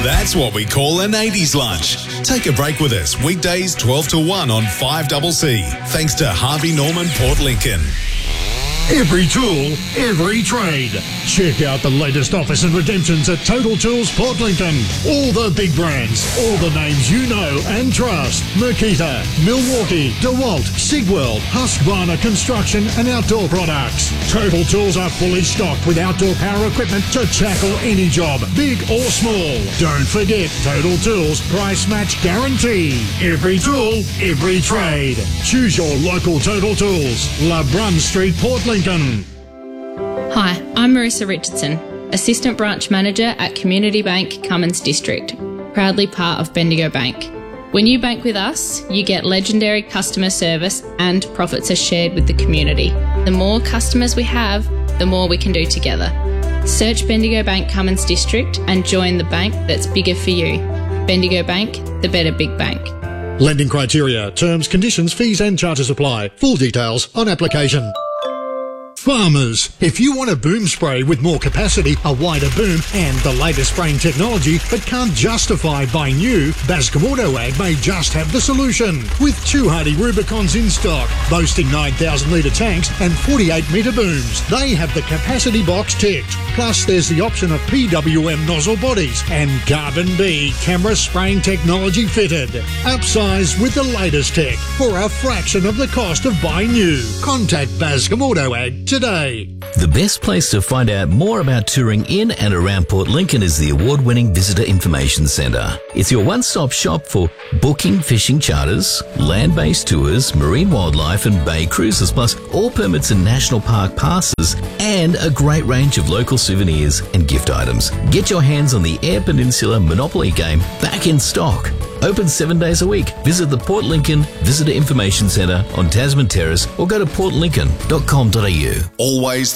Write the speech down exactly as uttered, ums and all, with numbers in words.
That's what we call an eighties lunch. Take a break with us weekdays twelve to one on five C C. Thanks to Harvey Norman Port Lincoln. Every tool, every trade. Check out the latest offers and redemptions at Total Tools Port Lincoln. All the big brands, all the names you know and trust. Makita, Milwaukee, DeWalt, Sigworld, Husqvarna Construction and Outdoor Products. Total Tools are fully stocked with outdoor power equipment to tackle any job, big or small. Don't forget Total Tools price match guarantee. Every tool, every trade. Choose your local Total Tools. LeBrun Street, Port Lincoln. Hi, I'm Marissa Richardson, Assistant Branch Manager at Community Bank Cummins District, proudly part of Bendigo Bank. When you bank with us, you get legendary customer service and profits are shared with the community. The more customers we have, the more we can do together. Search Bendigo Bank Cummins District and join the bank that's bigger for you. Bendigo Bank, the better big bank. Lending criteria, terms, conditions, fees and charges apply. Full details on application. Farmers, if you want a boom spray with more capacity, a wider boom and the latest spraying technology but can't justify buying new, Bascom Auto Ag may just have the solution. With two Hardy Rubicons in stock, boasting nine thousand litre tanks and forty-eight metre booms, they have the capacity box ticked. Plus there's the option of P W M nozzle bodies and Carbon B camera spraying technology fitted. Upsize with the latest tech for a fraction of the cost of buying new. Contact Bascom Auto Ag today. The best place to find out more about touring in and around Port Lincoln is the award-winning Visitor Information Centre. It's your one-stop shop for booking fishing charters, land-based tours, marine wildlife and bay cruises, plus all permits and national park passes, and a great range of local souvenirs and gift items. Get your hands on the Eyre Peninsula Monopoly game back in stock. Open seven days a week. Visit the Port Lincoln Visitor Information Centre on Tasman Terrace or go to port lincoln dot com dot a u. Always